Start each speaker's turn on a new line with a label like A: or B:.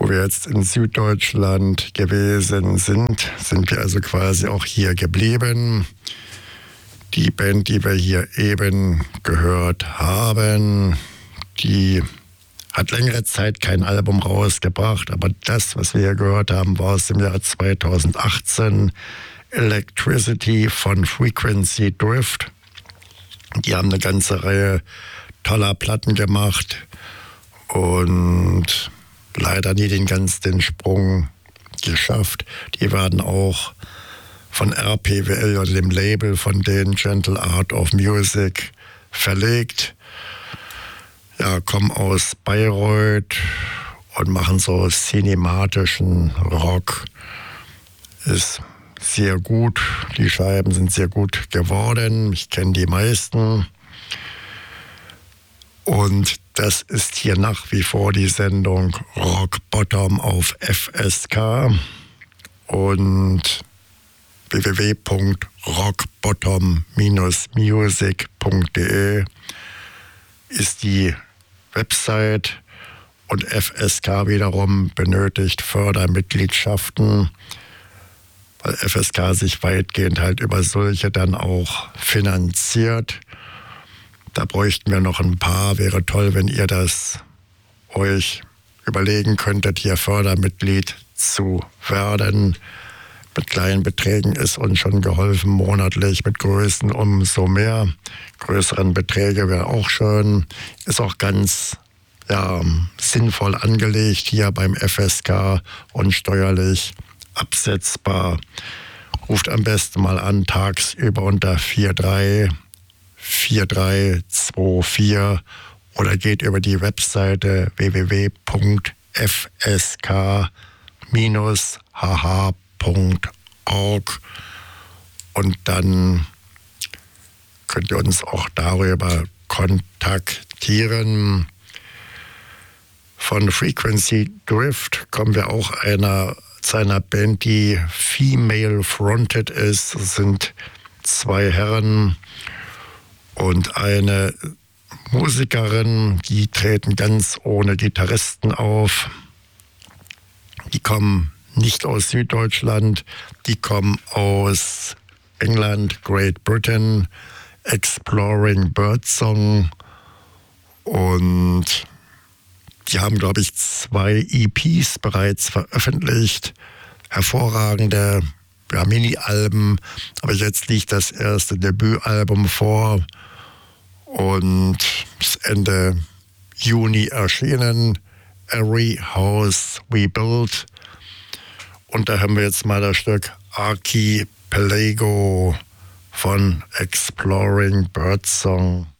A: wo wir jetzt in Süddeutschland gewesen sind, sind wir also quasi auch hier geblieben. Die Band, die wir hier eben gehört haben, die hat längere Zeit kein Album rausgebracht, aber das, was wir hier gehört haben, war aus dem Jahr 2018, Electricity von Frequency Drift. Die haben eine ganze Reihe toller Platten gemacht und leider nie den Sprung geschafft. Die werden auch von RPWL oder dem Label von den Gentle Art of Music verlegt. Ja, kommen aus Bayreuth und machen so cinematischen Rock. Ist sehr gut. Die Scheiben sind sehr gut geworden. Ich kenne die meisten. Und das ist hier nach wie vor die Sendung Rock Bottom auf FSK. Und www.rockbottom-music.de ist die Website, und FSK wiederum benötigt Fördermitgliedschaften, weil FSK sich weitgehend halt über solche dann auch finanziert. Da bräuchten wir noch ein paar. Wäre toll, wenn ihr das euch überlegen könntet, hier Fördermitglied zu werden. Mit kleinen Beträgen ist uns schon geholfen monatlich, mit Größen umso mehr. Größeren Beträge wäre auch schön. Ist auch ganz sinnvoll angelegt hier beim FSK und steuerlich absetzbar. Ruft am besten mal an, tagsüber unter 432324 oder geht über die Webseite www.fsk-hh.org und dann könnt ihr uns auch darüber kontaktieren. Von Frequency Drift kommen wir auch zu einer Band, die female-fronted ist. Es sind zwei Herren und eine Musikerin, die treten ganz ohne Gitarristen auf. Die kommen nicht aus Süddeutschland, die kommen aus England, Great Britain, Exploring Birdsong, und die haben, glaube ich, 2 EPs bereits veröffentlicht. Hervorragende Mini-Alben, aber jetzt liegt das erste Debütalbum vor und ist Ende Juni erschienen. Every House We Build. Und da haben wir jetzt mal das Stück Archipelago von Exploring Birdsong.